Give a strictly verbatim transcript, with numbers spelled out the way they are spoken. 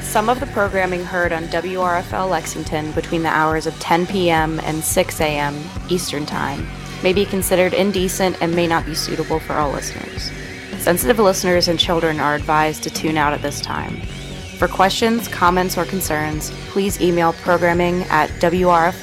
Some of the programming heard on W R F L Lexington between the hours of ten p.m. and six a.m. Eastern Time may be considered indecent and may not be suitable for all listeners. Sensitive listeners and children are advised to tune out at this time. For questions, comments, or concerns, please email programming at W R F